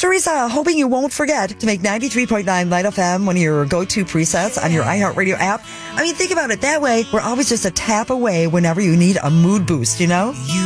Teresa, hoping you won't forget to make 93.9 Light FM one of your go-to presets on your iHeartRadio app. I mean, think about it that way. We're always just a tap away whenever you need a mood boost, you know? You